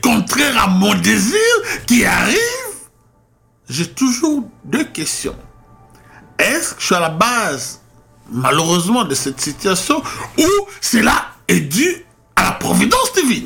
contraire à mon désir qui arrive, j'ai toujours deux questions. Est-ce que je suis à la base, malheureusement, de cette situation ou cela est dû à la providence divine?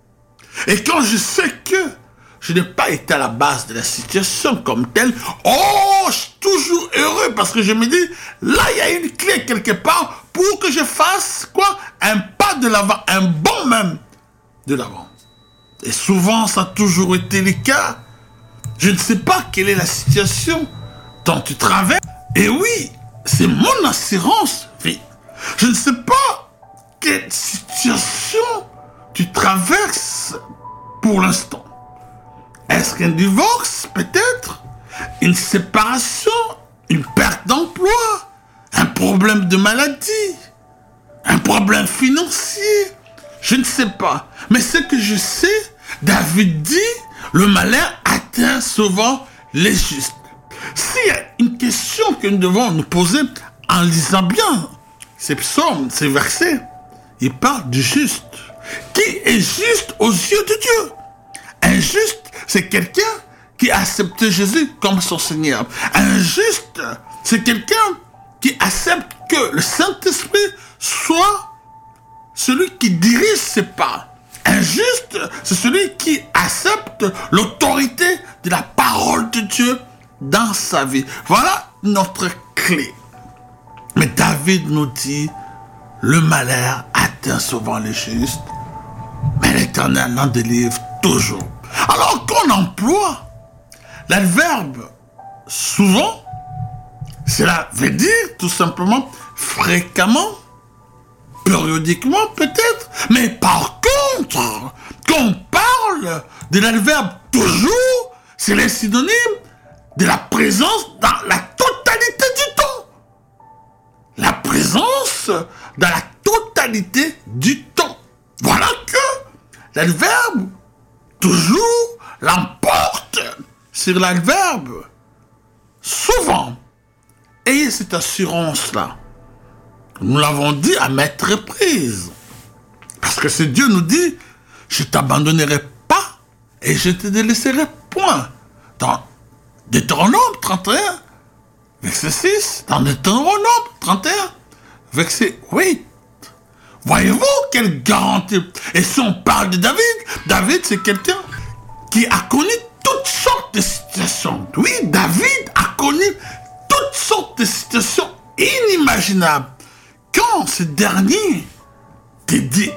Et quand je sais que je n'ai pas été à la base de la situation comme telle, oh, je suis toujours heureux parce que je me dis, là, il y a une clé quelque part pour que je fasse quoi? Un pas de l'avant, un bond même de l'avant. Et souvent, ça a toujours été le cas. Je ne sais pas quelle est la situation dont tu traverses. Et oui, c'est mon assurance, vie. Je ne sais pas quelle situation tu traverses pour l'instant. Est-ce qu'un divorce, peut-être? Une séparation? Une perte d'emploi? Un problème de maladie? Un problème financier? Je ne sais pas. Mais ce que je sais, David dit, le malheur atteint souvent les justes. S'il y a une question que nous devons nous poser en lisant bien ces psaumes, ces versets, il parle du juste. Qui est juste aux yeux de Dieu? Un juste, c'est quelqu'un qui accepte Jésus comme son Seigneur. Un juste, c'est quelqu'un qui accepte que le Saint-Esprit soit celui qui dirige ses pas. Un juste, c'est celui qui accepte l'autorité de la parole de Dieu dans sa vie. Voilà notre clé. Mais David nous dit, le malheur atteint souvent les justes, mais l'Éternel en délivre toujours. Alors qu'on emploie l'adverbe souvent, cela veut dire tout simplement fréquemment, périodiquement peut-être, mais par contre, quand on parle de l'adverbe toujours, c'est le synonyme de la présence dans la totalité du temps. La présence dans la totalité du temps. Voilà que l'adverbe toujours l'emporte sur l'adverbe souvent. Ayez cette assurance-là. Nous l'avons dit à maintes reprises. Parce que ce Dieu nous dit, je ne t'abandonnerai pas et je ne te délaisserai point. Dans Deutéronome 31, verset 6, dans Deutéronome 31, verset 8. Voyez-vous quelle garantie? Et si on parle de David, David c'est quelqu'un qui a connu toutes sortes de situations. Oui, David a connu toutes sortes de situations inimaginables. Quand ce dernier te dit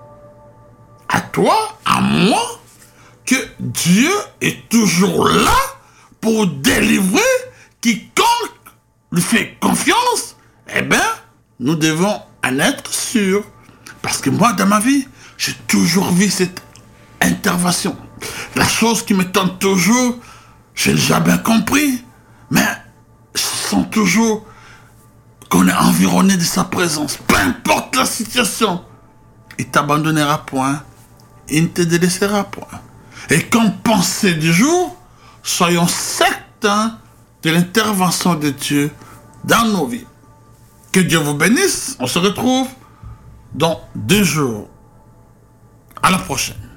à toi, à moi, que Dieu est toujours là pour délivrer quiconque lui fait confiance, eh bien, nous devons en être sûrs. Parce que moi, dans ma vie, j'ai toujours vu cette intervention. La chose qui m'étonne toujours, je n'ai jamais compris, mais je sens toujours qu'on est environné de sa présence. Peu importe la situation, il ne t'abandonnera point, il ne te délaissera point. Et comme pensée du jour, soyons certains de l'intervention de Dieu dans nos vies. Que Dieu vous bénisse. On se retrouve dans 2 jours. À la prochaine.